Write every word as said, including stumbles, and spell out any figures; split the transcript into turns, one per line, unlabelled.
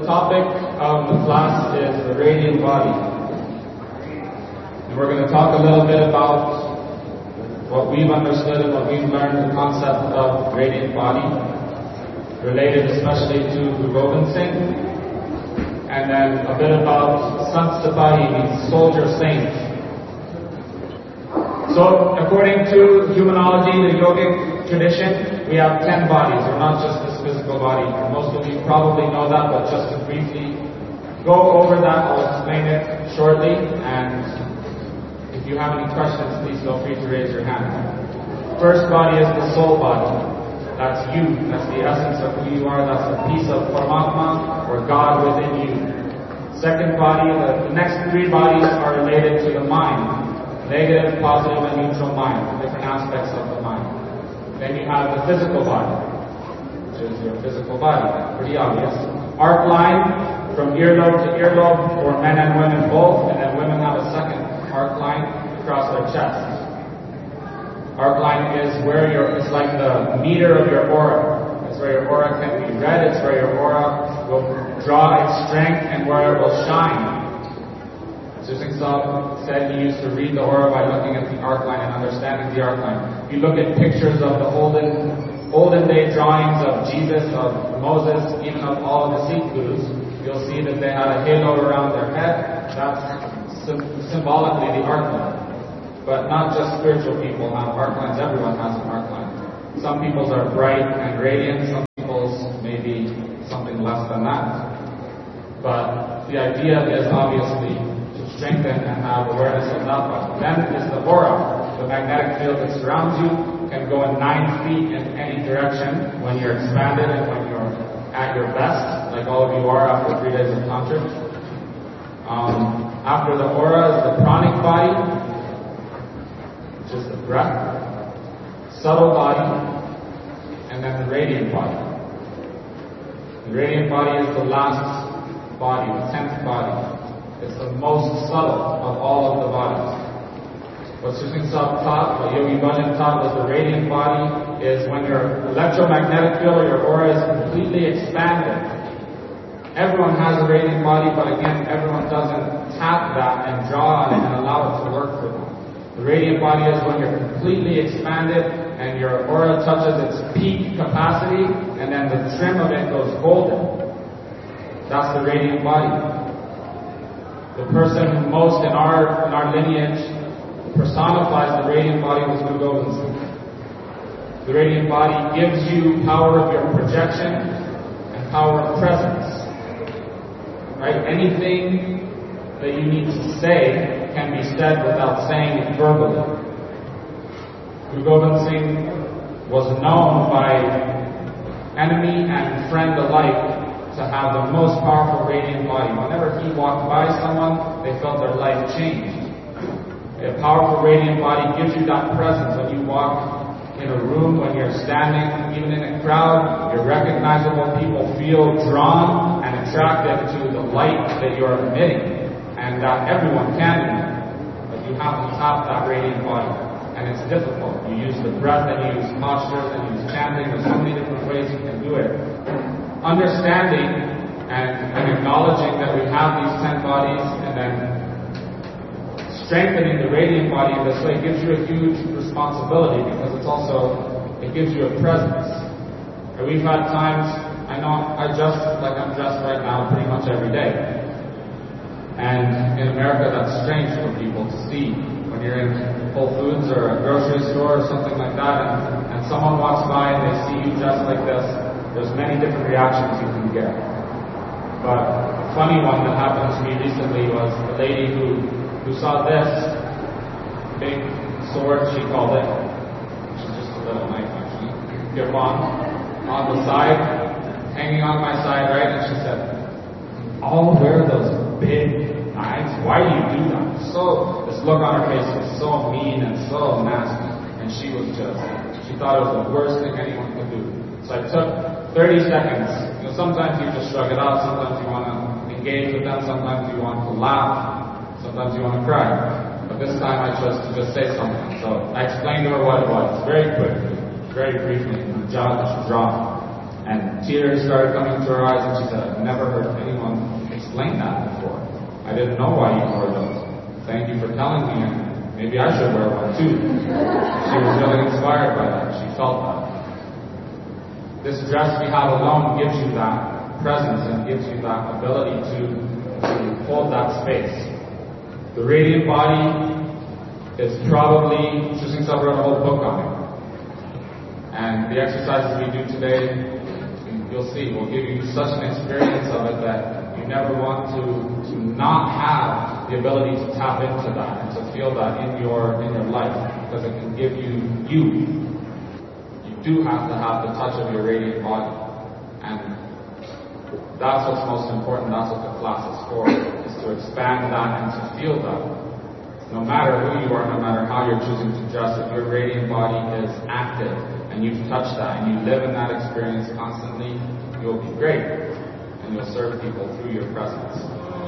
topic of the class is the radiant body. And we're going to talk a little bit about what we've understood and what we've learned, the concept of radiant body, related especially to the Gobind Singh. And then a bit about Sant Sipahi, means soldier saint. So, according to humanology, the yogic tradition, we have ten bodies. We're not just this physical body. Most of you probably know that, but just to briefly go over that, I'll explain it shortly. And if you have any questions, please feel free to raise your hand. First body is the soul body. That's you. That's the essence of who you are. That's a piece of Paramatma, or God within you. Second body, the, the next three bodies are related to the mind. Negative, positive, and neutral mind. Different aspects of the mind. Then you have the physical body, which is your physical body. Pretty obvious. Arc line from earlobe to earlobe for men and women both, and then women have a second arc line across their chest. Arc line is where your, it's like the meter of your aura. It's where your aura can be read. It's where your aura will draw its strength and where it will shine. Singh Sahib said he used to read the aura by looking at the arc line and understanding the arc line. If you look at pictures of the olden, olden day drawings of Jesus, of Moses, even of all of the Sikh gurus, you'll see that they had a halo around their head. That's sim- symbolically the arc line. But not just spiritual people have arc lines. Everyone has an arc line. Some people's are bright and radiant. Some people's may be something less than that. But the idea is obviously strengthen and have awareness of that body. Then is the aura. The magnetic field that surrounds you can go in nine feet in any direction when you're expanded and when you're at your best, like all of you are after three days of tantra. Um, after the aura is the pranic body, which is the breath, subtle body, and then the radiant body. The radiant body is the last body, the tenth body. It's the most subtle of all of the bodies. What Singh Sahib taught, what Yogi Bhajan taught, was the radiant body is when your electromagnetic field or your aura is completely expanded. Everyone has a radiant body, but again, everyone doesn't tap that and draw on it and allow it to work for them. The radiant body is when you're completely expanded and your aura touches its peak capacity, and then the trim of it goes golden. That's the radiant body. The person who most in our in our lineage personifies the radiant body was Guru Gobind Singh. The radiant body gives you power of your projection and power of presence. Right? Anything that you need to say can be said without saying it verbally. Guru Gobind Singh was known by enemy and friend alike to have the most powerful radiant body. Whenever he walked by someone, they felt their life changed. A powerful radiant body gives you that presence. When you walk in a room, when you're standing, even in a crowd, you're recognizable. People feel drawn and attracted to the light that you're emitting, and that everyone can emit. But you have to tap that radiant body, and it's difficult. You use the breath, and you use postures, and you use chanting. There's so many different ways you can do it. Understanding and, and acknowledging that we have these ten bodies, and then strengthening the radiant body in this way gives you a huge responsibility, because it's also, it gives you a presence. And we've had times, I know I dress like I'm dressed right now pretty much every day. And in America that's strange for people to see. When you're in Whole Foods or a grocery store or something like that, and, and someone walks by and they see you dressed like this, there's many different reactions you can get. But a funny one that happened to me recently was a lady who, who saw this big sword, she called it, which is just a little knife actually, kirpan, on the side, hanging on my side, right? And she said, "I'll wear those big knives. Why do you do that?" So, this look on her face was so mean and so nasty. And she was just, she thought it was the worst thing anyone could do. So I took thirty seconds. You know, sometimes you just shrug it off. Sometimes you want to engage with them. Sometimes you want to laugh. Sometimes you want to cry. But this time I chose to just say something. So I explained to her what it was. Very quickly, very briefly, in the jaw, draw. And tears started coming to her eyes, and she said, I've never heard anyone explain that before. I didn't know why you wore those. Thank you for telling me, and maybe I should wear one too. She was really inspired by that. She felt that. This dress we have alone gives you that presence and gives you that ability to, to hold that space. The radiant body is probably, Sri Singh wrote a whole book on it. And the exercises we do today, you'll see, will give you such an experience of it that you never want to, to not have the ability to tap into that and to feel that in your in your life, because it can give you you. You do have to have the touch of your radiant body. And that's what's most important, that's what the class is for, is to expand that and to feel that. No matter who you are, no matter how you're choosing to dress, if your radiant body is active, and you've touched that, and you live in that experience constantly, you'll be great, and you'll serve people through your presence.